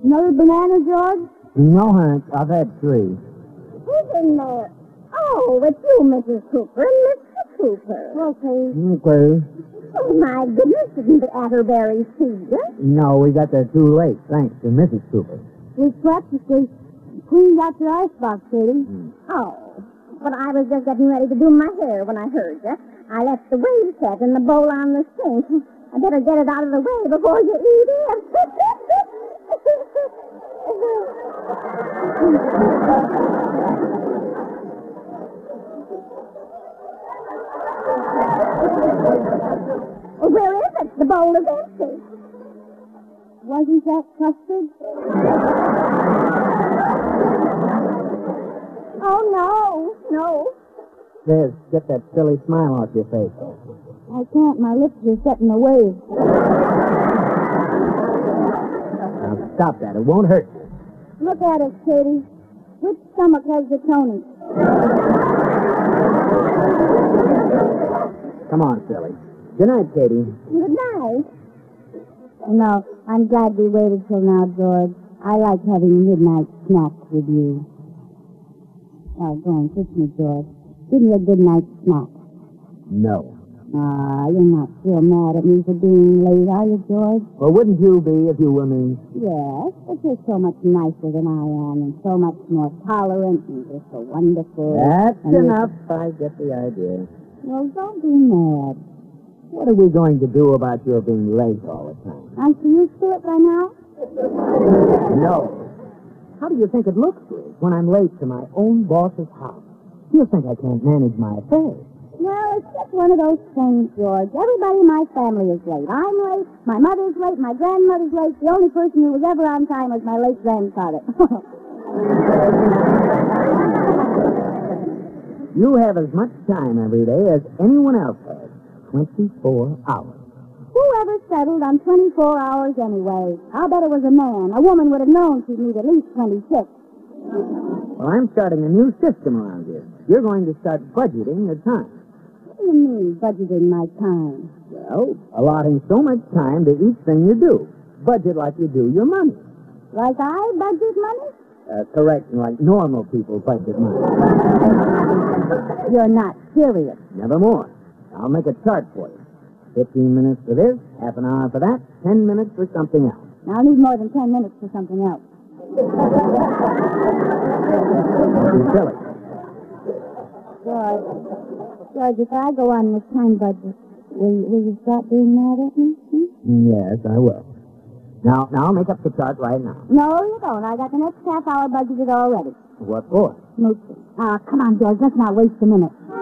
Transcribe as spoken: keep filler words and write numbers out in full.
Another banana, George? No, Hank. I've had three. Who's in there? Oh, it's you, Missus Cooper, and Mister Cooper. Okay. Okay. Oh, my goodness, didn't the Atterberries see you? No, we got there too late, thanks to Missus Cooper. We practically cleaned out your icebox, Katie. Mm. Oh, but I was just getting ready to do my hair when I heard you. I left the wave set in the bowl on the sink. I better get it out of the way before you eat it. Well, where is it? The bowl is empty. Wasn't that custard? Oh, no, no. Liz, get that silly smile off your face. I can't. My lips are set in a wave. Now, stop that. It won't hurt you. Look at us, Katie. Which stomach has the Tony? Come on, silly. Good night, Katie. Good night. No, I'm glad we waited till now, George. I like having midnight snacks with you. Now, go on, kiss me, George. Give me a good night snack. No. Ah, you're not still mad at me for being late, are you, George? Well, wouldn't you be if you were me? Yes, but you're so much nicer than I am, and so much more tolerant, and you're so wonderful. That's and enough. I get the idea. Well, don't be mad. What are we going to do about your being late all the time? Aren't you used to it by now? No. How do you think it looks, Liz, when I'm late to my own boss's house? You'll think I can't manage my affairs. Well, it's just one of those things, George. Everybody in my family is late. I'm late, my mother's late, my grandmother's late. The only person who was ever on time was my late grandfather. You have as much time every day as anyone else has. twenty-four hours. Whoever settled on twenty-four hours anyway? I'll bet it was a man. A woman would have known she'd need at least twenty-six. Well, I'm starting a new system around here. You're going to start budgeting your time. What do you mean, budgeting my time? Well, allotting so much time to each thing you do. Budget like you do your money. Like I budget money? Uh, correct, like normal people budget money. You're not serious. Nevermore. I'll make a chart for you. Fifteen minutes for this, half an hour for that, ten minutes for something else. I'll need more than ten minutes for something else. Don't be silly. George, George, if I go on this time budget, will, will you stop being mad at me? Hmm? Yes, I will. Now, now I'll make up the chart right now. No, you don't. I got the next half hour budgeted already. What for? Mooching. Ah, come on, George. Let's not waste a minute.